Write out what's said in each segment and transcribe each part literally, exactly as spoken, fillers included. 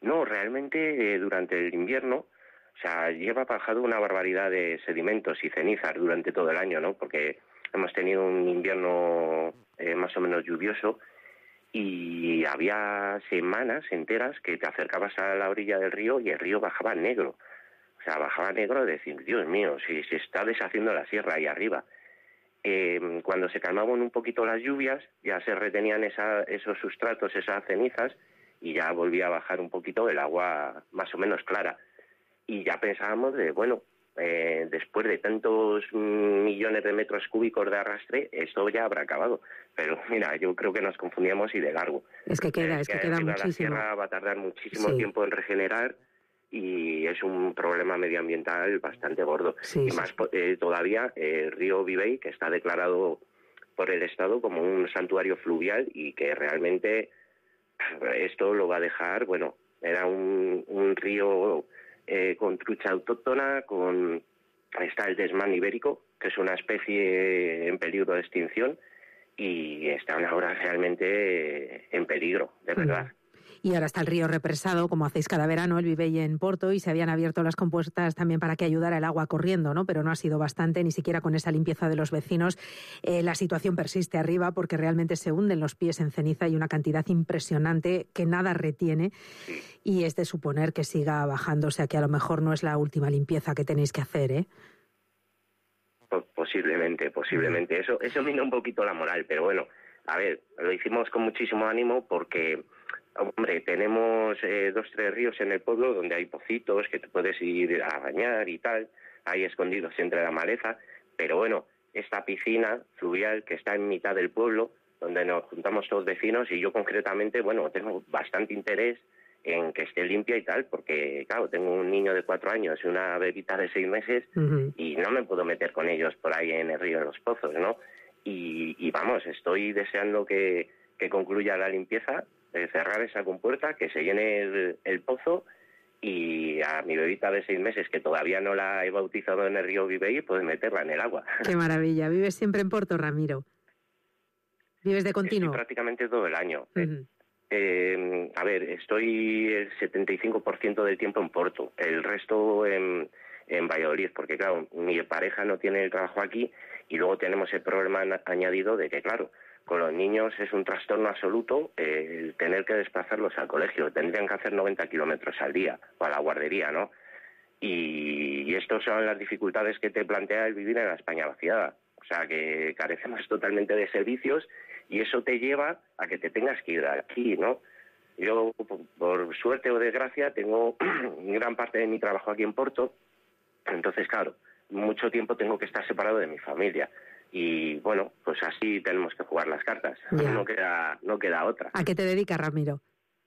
No, realmente eh, durante el invierno, o sea, lleva bajado una barbaridad de sedimentos y cenizas durante todo el año, ¿no? Porque hemos tenido un invierno eh, más o menos lluvioso y había semanas enteras que te acercabas a la orilla del río y el río bajaba negro. O sea, bajaba negro de decir, Dios mío, si se está deshaciendo la sierra ahí arriba. Eh, cuando se calmaban un poquito las lluvias, ya se retenían esa, esos sustratos, esas cenizas, y ya volvía a bajar un poquito el agua más o menos clara. Y ya pensábamos de, bueno, eh, después de tantos millones de metros cúbicos de arrastre, esto ya habrá acabado. Pero mira, yo creo que nos confundíamos y de largo. Es que queda, es que, es que queda muchísimo. La sierra va a tardar muchísimo sí. tiempo en regenerar y es un problema medioambiental bastante gordo. Sí, y sí. más eh, todavía eh, el río Vivey, que está declarado por el Estado como un santuario fluvial y que realmente esto lo va a dejar, bueno, era un, un río eh, con trucha autóctona, con está el desmán ibérico, que es una especie en peligro de extinción, y están ahora realmente en peligro, de verdad. Mm. Y ahora está el río represado, como hacéis cada verano, el Vivey en Porto, y se habían abierto las compuertas también para que ayudara el agua corriendo, ¿no? Pero no ha sido bastante, ni siquiera con esa limpieza de los vecinos. Eh, la situación persiste arriba porque realmente se hunden los pies en ceniza y una cantidad impresionante que nada retiene. Y es de suponer que siga bajando, o sea que a lo mejor no es la última limpieza que tenéis que hacer, ¿eh? Posiblemente, posiblemente. Eso, eso mina un poquito la moral, pero bueno, a ver, lo hicimos con muchísimo ánimo porque... Hombre, tenemos eh, dos, tres ríos en el pueblo donde hay pocitos que te puedes ir a bañar y tal, ahí escondidos entre la maleza, pero bueno, esta piscina fluvial que está en mitad del pueblo, donde nos juntamos todos vecinos y yo concretamente, bueno, tengo bastante interés en que esté limpia y tal, porque claro, tengo un niño de cuatro años y una bebita de seis meses uh-huh. y no me puedo meter con ellos por ahí en el río de los pozos, ¿no? Y, y vamos, estoy deseando que, que concluya la limpieza, de cerrar esa compuerta, que se llene el, el pozo y a mi bebita de seis meses, que todavía no la he bautizado en el río Vivey, pues meterla en el agua. ¡Qué maravilla! ¿Vives siempre en Porto, Ramiro? ¿Vives de continuo? Estoy prácticamente todo el año. Uh-huh. eh, a ver, estoy el setenta y cinco por ciento del tiempo en Porto, el resto en, en Valladolid, porque claro, mi pareja no tiene el trabajo aquí y luego tenemos el problema añadido de que, claro, con los niños es un trastorno absoluto eh, el tener que desplazarlos al colegio. Tendrían que hacer noventa kilómetros al día o a la guardería, ¿no? Y, y estas son las dificultades que te plantea el vivir en la España vaciada. O sea, que carecemos totalmente de servicios y eso te lleva a que te tengas que ir de aquí, ¿no? Yo, por, por suerte o desgracia, tengo gran parte de mi trabajo aquí en Porto. Entonces, claro, mucho tiempo tengo que estar separado de mi familia. Y bueno, pues así tenemos que jugar las cartas. Yeah. No queda, no queda otra. ¿A qué te dedicas, Ramiro?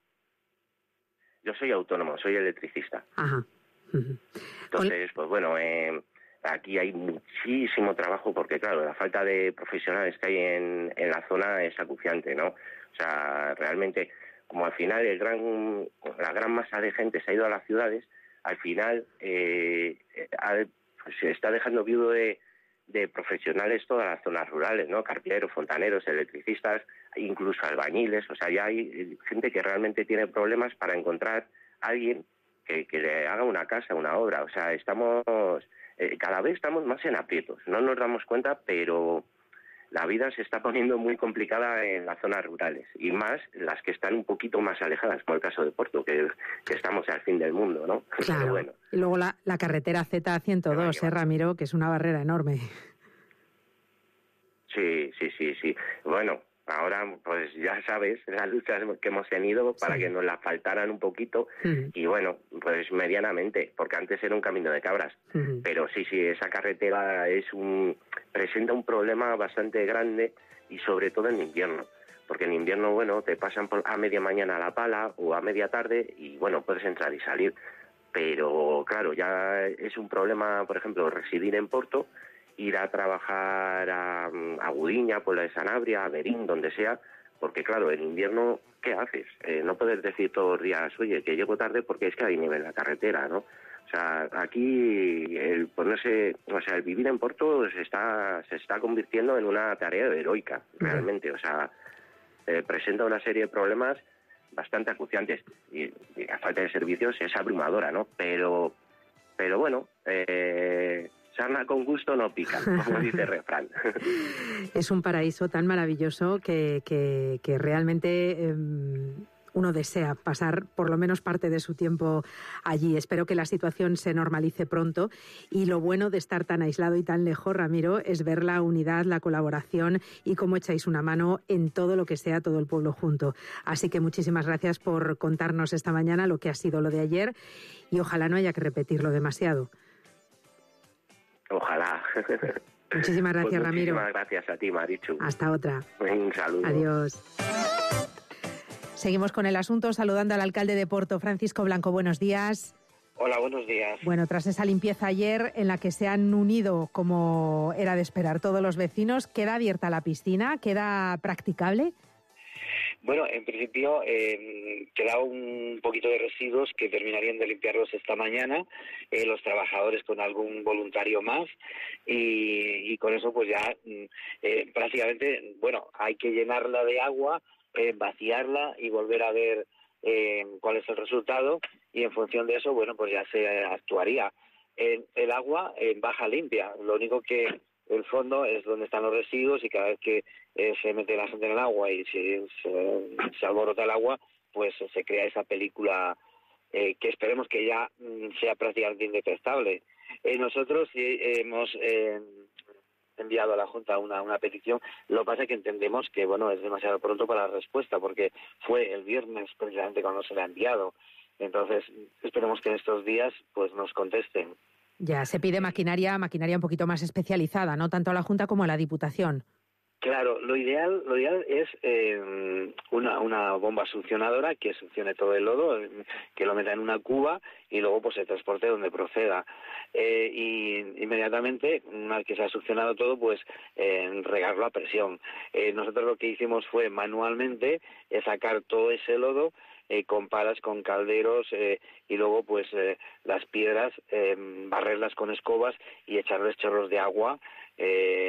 Yo soy autónomo, soy electricista. Ajá. Uh-huh. Entonces, pues bueno, eh, aquí hay muchísimo trabajo porque, claro, la falta de profesionales que hay en, en la zona es acuciante, ¿no? O sea, realmente, como al final el gran, la gran masa de gente se ha ido a las ciudades, al final eh, pues se está dejando viudo de de profesionales todas las zonas rurales, ¿no? Carpinteros, fontaneros, electricistas, incluso albañiles. O sea, ya hay gente que realmente tiene problemas para encontrar a alguien que, que le haga una casa, una obra. O sea, estamos eh, cada vez estamos más en aprietos. No nos damos cuenta, pero la vida se está poniendo muy complicada en las zonas rurales y más las que están un poquito más alejadas, como el caso de Porto, que, que estamos al fin del mundo, ¿no? Claro. Pero bueno. Y luego la, la carretera Z ciento dos, ¿eh, Ramiro? Que es una barrera enorme. Sí, sí, sí, sí. Bueno, ahora pues ya sabes las luchas que hemos tenido para sí. que nos las faltaran un poquito uh-huh. y bueno, pues medianamente, porque antes era un camino de cabras. Uh-huh. Pero sí, sí, esa carretera es un presenta un problema bastante grande y sobre todo en invierno. Porque en invierno, bueno, te pasan por, a media mañana a la pala o a media tarde y bueno, puedes entrar y salir. Pero claro, ya es un problema, por ejemplo, residir en Porto, ir a trabajar a, a Gudiña, Puebla de Sanabria, a Berín, donde sea, porque claro, en invierno, ¿qué haces? Eh, no puedes decir todos los días, oye, que llego tarde porque es que hay nieve en la carretera, ¿no? O sea, aquí el ponerse, o sea, el vivir en Porto se está, se está convirtiendo en una tarea heroica, realmente, o sea, eh, presenta una serie de problemas bastante acuciantes. Y, y falta de servicios es abrumadora, ¿no? Pero, pero bueno, eh, sarna con gusto no pica, como dice el refrán. Es un paraíso tan maravilloso que, que, que realmente eh, uno desea pasar por lo menos parte de su tiempo allí. Espero que la situación se normalice pronto, y lo bueno de estar tan aislado y tan lejos, Ramiro, es ver la unidad, la colaboración y cómo echáis una mano en todo lo que sea todo el pueblo junto. Así que muchísimas gracias por contarnos esta mañana lo que ha sido lo de ayer, y ojalá no haya que repetirlo demasiado. Ojalá. Muchísimas gracias, pues Ramiro. Muchísimas gracias a ti, Marichu. Hasta otra. Un saludo. Adiós. Seguimos con el asunto, saludando al alcalde de Porto, Francisco Blanco. Buenos días. Hola, buenos días. Bueno, tras esa limpieza ayer en la que se han unido, como era de esperar, todos los vecinos, ¿queda abierta la piscina? ¿Queda practicable? Bueno, en principio eh, queda un poquito de residuos que terminarían de limpiarlos esta mañana, eh, los trabajadores con algún voluntario más, y, y con eso pues ya eh, prácticamente, bueno, hay que llenarla de agua, eh, vaciarla y volver a ver eh, cuál es el resultado, y en función de eso, bueno, pues ya se actuaría. Eh, el agua en baja limpia, lo único que el fondo es donde están los residuos, y cada vez que eh, se mete la gente en el agua y si se, se alborota el agua, pues se crea esa película eh, que esperemos que ya mm, sea prácticamente indetectable. Eh, nosotros eh, hemos eh, enviado a la Junta una, una petición. Lo que pasa es que entendemos que bueno es demasiado pronto para la respuesta, porque fue el viernes precisamente cuando se le ha enviado. Entonces esperemos que en estos días pues nos contesten. Ya, se pide maquinaria, maquinaria un poquito más especializada, ¿no? Tanto a la Junta como a la Diputación. Claro, lo ideal, lo ideal es eh, una, una bomba succionadora que succione todo el lodo, que lo meta en una cuba y luego pues se transporte donde proceda. Eh, y inmediatamente, una vez que se ha succionado todo, pues eh, regarlo a presión. Eh, nosotros lo que hicimos fue manualmente eh, sacar todo ese lodo eh, con palas, con calderos eh, y luego pues eh, las piedras, eh, barrerlas con escobas y echarles chorros de agua. Eh,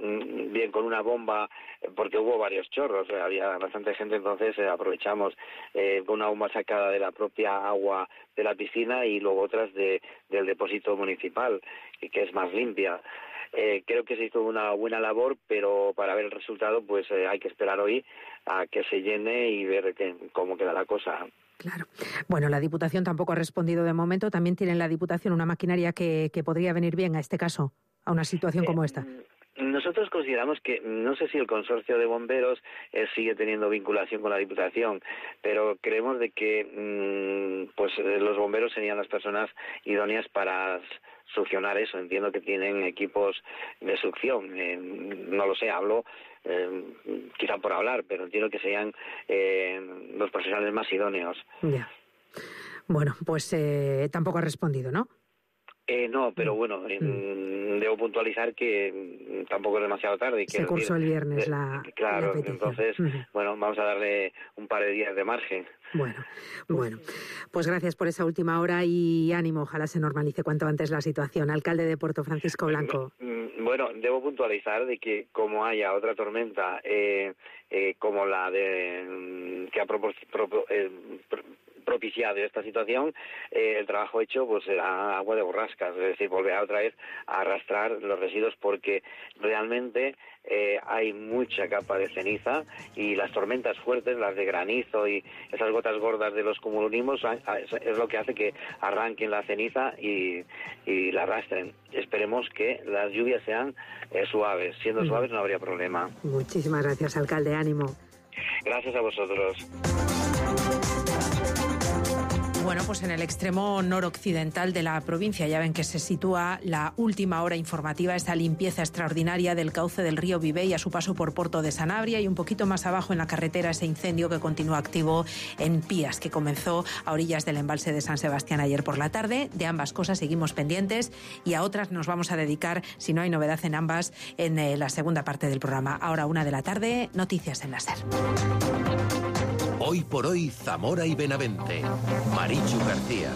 bien con una bomba, porque hubo varios chorros, eh, había bastante gente, entonces eh, aprovechamos eh, con una bomba sacada de la propia agua de la piscina y luego otras de, del depósito municipal, que es más limpia. Eh, creo que se hizo una buena labor, pero para ver el resultado pues eh, hay que esperar hoy a que se llene y ver que, cómo queda la cosa. Claro. Bueno, la Diputación tampoco ha respondido de momento. ¿También tiene en la Diputación una maquinaria que, que podría venir bien a este caso, a una situación como esta? Eh, nosotros consideramos que, no sé si el consorcio de bomberos eh, sigue teniendo vinculación con la Diputación, pero creemos de que mmm, pues eh, los bomberos serían las personas idóneas para succionar eso. Entiendo que tienen equipos de succión, eh, no lo sé, hablo eh, quizá por hablar, pero entiendo que serían eh, los profesionales más idóneos. Ya. Bueno, pues eh, tampoco ha respondido, ¿no? Eh, no, pero bueno, eh, mm. debo puntualizar que tampoco es demasiado tarde. Se cursó el viernes de, la Claro, la entonces, uh-huh. bueno, vamos a darle un par de días de margen. Bueno, bueno, pues gracias por esa última hora y ánimo, ojalá se normalice cuanto antes la situación. Alcalde de Porto, Francisco Blanco. Bueno, debo puntualizar de que como haya otra tormenta eh, eh, como la de que ha proporcionado... Eh, propiciado esta situación, eh, el trabajo hecho pues será agua de borrascas, es decir, volverá otra vez a arrastrar los residuos, porque realmente eh, hay mucha capa de ceniza y las tormentas fuertes, las de granizo y esas gotas gordas de los cumulonimbus es lo que hace que arranquen la ceniza y, y la arrastren. Esperemos que las lluvias sean eh, suaves, siendo mm. suaves no habría problema. Muchísimas gracias, alcalde, ánimo. Gracias a vosotros. Bueno, pues en el extremo noroccidental de la provincia ya ven que se sitúa la última hora informativa, esta limpieza extraordinaria del cauce del río Vivey a su paso por Porto de Sanabria, y un poquito más abajo en la carretera ese incendio que continúa activo en Pías, que comenzó a orillas del embalse de San Sebastián ayer por la tarde. De ambas cosas seguimos pendientes y a otras nos vamos a dedicar, si no hay novedad en ambas, en eh, la segunda parte del programa. Ahora una de la tarde, noticias en la SER. Hoy por hoy, Zamora y Benavente. Marichu García.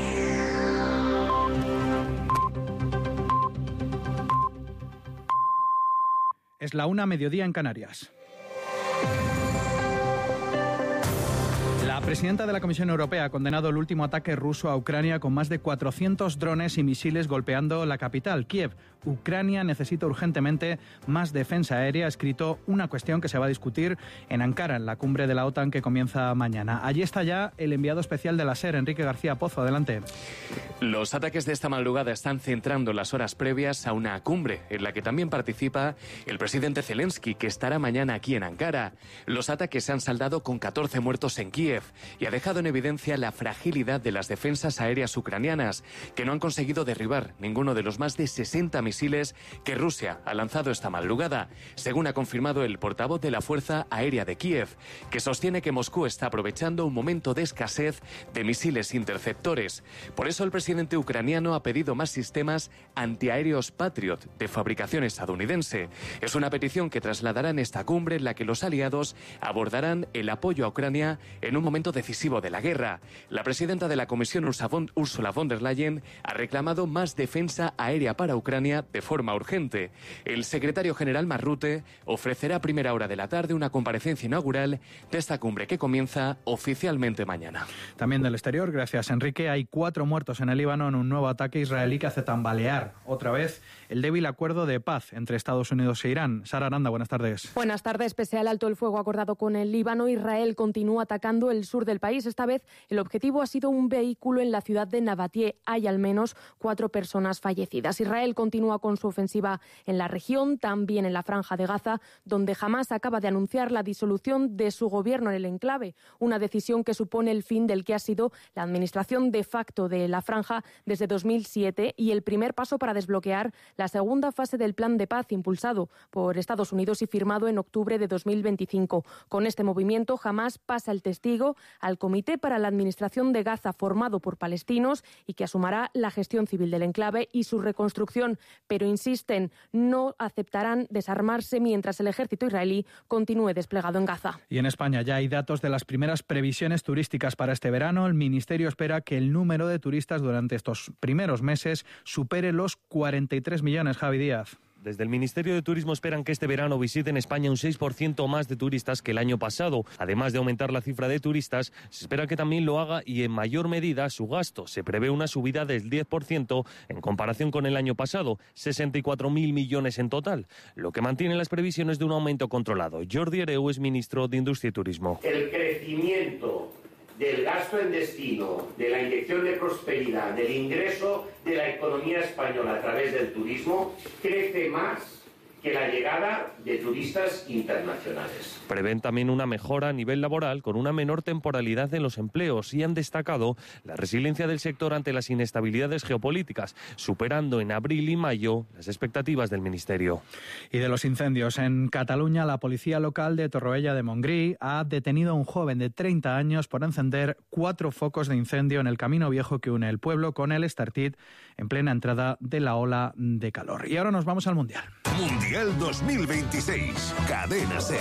Es la una, mediodía en Canarias. La presidenta de la Comisión Europea ha condenado el último ataque ruso a Ucrania con más de cuatrocientos drones y misiles golpeando la capital, Kiev. Ucrania necesita urgentemente más defensa aérea, ha escrito una cuestión que se va a discutir en Ankara, en la cumbre de la OTAN que comienza mañana. Allí está ya el enviado especial de la SER, Enrique García Pozo. Adelante. Los ataques de esta madrugada están centrando las horas previas a una cumbre en la que también participa el presidente Zelensky, que estará mañana aquí en Ankara. Los ataques se han saldado con catorce muertos en Kiev y ha dejado en evidencia la fragilidad de las defensas aéreas ucranianas, que no han conseguido derribar ninguno de los más de sesenta misiles que Rusia ha lanzado esta madrugada, según ha confirmado el portavoz de la Fuerza Aérea de Kiev, que sostiene que Moscú está aprovechando un momento de escasez de misiles interceptores. Por eso el presidente ucraniano ha pedido más sistemas antiaéreos Patriot de fabricación estadounidense. Es una petición que trasladará en esta cumbre en la que los aliados abordarán el apoyo a Ucrania en un momento decisivo de la guerra. La presidenta de la Comisión, Ursula von der Leyen, ha reclamado más defensa aérea para Ucrania de forma urgente. El secretario general Mark Rutte ofrecerá a primera hora de la tarde una comparecencia inaugural de esta cumbre que comienza oficialmente mañana. También del exterior, gracias Enrique, hay cuatro muertos en el Líbano en un nuevo ataque israelí que hace tambalear otra vez el débil acuerdo de paz entre Estados Unidos e Irán. Sara Aranda, buenas tardes. Buenas tardes. Pese al alto el fuego acordado con el Líbano, Israel continúa atacando el sur del país. Esta vez el objetivo ha sido un vehículo en la ciudad de Nabatie. Hay al menos cuatro personas fallecidas. Israel continúa con su ofensiva en la región, también en la Franja de Gaza, donde Hamás acaba de anunciar la disolución de su gobierno en el enclave, una decisión que supone el fin del que ha sido la administración de facto de la franja desde dos mil siete y el primer paso para desbloquear la segunda fase del plan de paz impulsado por Estados Unidos y firmado en octubre de dos mil veinticinco. Con este movimiento, Hamás pasa el testigo al Comité para la Administración de Gaza, formado por palestinos y que asumirá la gestión civil del enclave y su reconstrucción, pero insisten, no aceptarán desarmarse mientras el ejército israelí continúe desplegado en Gaza. Y en España ya hay datos de las primeras previsiones turísticas para este verano. El Ministerio espera que el número de turistas durante estos primeros meses supere los cuarenta y tres millones, Javi Díaz. Desde el Ministerio de Turismo esperan que este verano visiten España un seis por ciento más de turistas que el año pasado. Además de aumentar la cifra de turistas, se espera que también lo haga y en mayor medida su gasto. Se prevé una subida del diez por ciento en comparación con el año pasado, sesenta y cuatro mil millones en total, lo que mantiene las previsiones de un aumento controlado. Jordi Hereu es ministro de Industria y Turismo. El crecimiento del gasto en destino, de la inyección de prosperidad, del ingreso de la economía española a través del turismo, crece más que la llegada de turistas internacionales. Prevén también una mejora a nivel laboral con una menor temporalidad en los empleos y han destacado la resiliencia del sector ante las inestabilidades geopolíticas, superando en abril y mayo las expectativas del Ministerio. Y de los incendios en Cataluña, la policía local de Torroella de Montgrí ha detenido a un joven de treinta años por encender cuatro focos de incendio en el camino viejo que une el pueblo con el Estartit en plena entrada de la ola de calor. Y ahora nos vamos al Mundial. Mundial dos mil veintiséis, Cadena SER.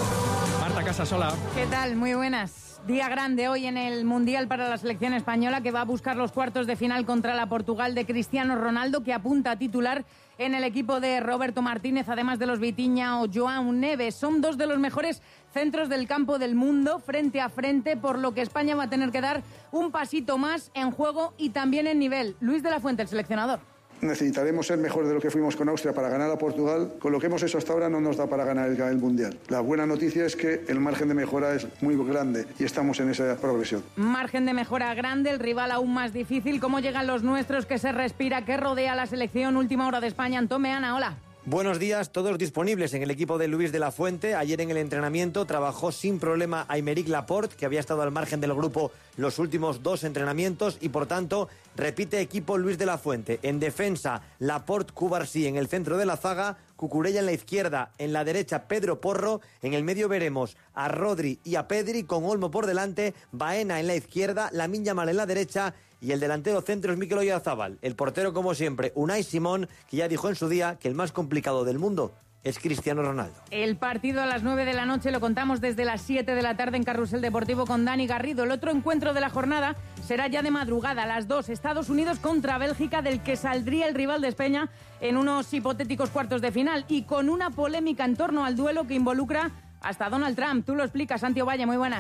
Marta Casasola. ¿Qué tal? Muy buenas. Día grande hoy en el Mundial para la selección española, que va a buscar los cuartos de final contra la Portugal de Cristiano Ronaldo, que apunta a titular en el equipo de Roberto Martínez, además de los Vitinha o João Neves. Son dos de los mejores centros del campo del mundo frente a frente, por lo que España va a tener que dar un pasito más en juego y también en nivel. Luis de la Fuente, el seleccionador. Necesitaremos ser mejor de lo que fuimos con Austria para ganar a Portugal. Con lo que hemos hecho hasta ahora no nos da para ganar el, el Mundial. La buena noticia es que el margen de mejora es muy grande y estamos en esa progresión. Margen de mejora grande, el rival aún más difícil. ¿Cómo llegan los nuestros? ¿Qué se respira? ¿Qué rodea la selección? Última hora de España. Antón Meana, hola. Buenos días, todos disponibles en el equipo de Luis de la Fuente. Ayer en el entrenamiento trabajó sin problema Aymeric Laporte, que había estado al margen del grupo los últimos dos entrenamientos y por tanto repite equipo Luis de la Fuente. En defensa, Laporte, Cubarsí en el centro de la zaga, Cucurella en la izquierda, en la derecha Pedro Porro, en el medio veremos a Rodri y a Pedri con Olmo por delante, Baena en la izquierda, Lamine Yamal en la derecha y el delantero centro es Mikel Oyarzabal. El portero, como siempre, Unai Simón, que ya dijo en su día que el más complicado del mundo es Cristiano Ronaldo. El partido a las nueve de la noche lo contamos desde las siete de la tarde en Carrusel Deportivo con Dani Garrido. El otro encuentro de la jornada será ya de madrugada, a las dos, Estados Unidos contra Bélgica, del que saldría el rival de España en unos hipotéticos cuartos de final y con una polémica en torno al duelo que involucra hasta Donald Trump. Tú lo explicas, Santi Ovalle, muy buenas.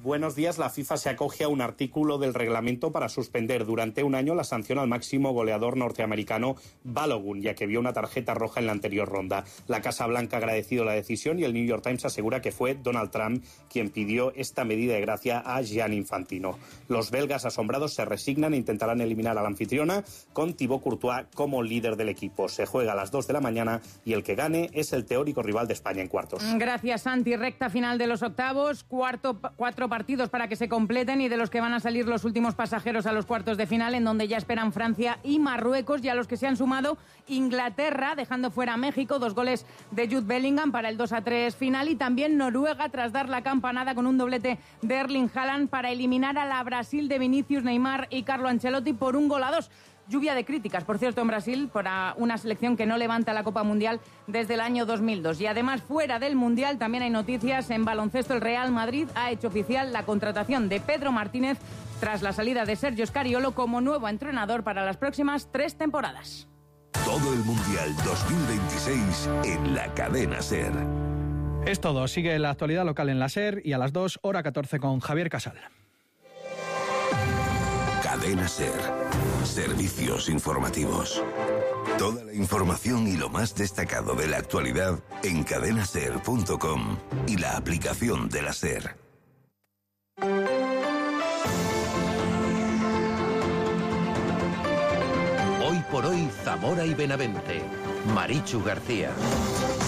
Buenos días. La FIFA se acoge a un artículo del reglamento para suspender durante un año la sanción al máximo goleador norteamericano Balogun, ya que vio una tarjeta roja en la anterior ronda. La Casa Blanca ha agradecido la decisión y el New York Times asegura que fue Donald Trump quien pidió esta medida de gracia a Gianni Infantino. Los belgas asombrados se resignan e intentarán eliminar a la anfitriona con Thibaut Courtois como líder del equipo. Se juega a las dos de la mañana y el que gane es el teórico rival de España en cuartos. Gracias, Santi. Recta final de los octavos, cuarto, cuatro partidos para que se completen y de los que van a salir los últimos pasajeros a los cuartos de final, en donde ya esperan Francia y Marruecos, y a los que se han sumado Inglaterra, dejando fuera a México, dos goles de Jude Bellingham para el dos a tres final, y también Noruega tras dar la campanada con un doblete de Erling Haaland para eliminar a la Brasil de Vinicius, Neymar y Carlo Ancelotti por un gol a dos. Lluvia de críticas, por cierto, en Brasil, para una selección que no levanta la Copa Mundial desde el año dos mil dos. Y además, fuera del Mundial, también hay noticias. En baloncesto, el Real Madrid ha hecho oficial la contratación de Pedro Martínez tras la salida de Sergio Scariolo como nuevo entrenador para las próximas tres temporadas. Todo el Mundial dos mil veintiséis en la cadena SER. Es todo. Sigue la actualidad local en la SER y a las dos, hora catorce, con Javier Casal. Cadena SER. Servicios informativos. Toda la información y lo más destacado de la actualidad en cadena ser punto com y la aplicación de la SER. Hoy por hoy, Zamora y Benavente. Marichu García.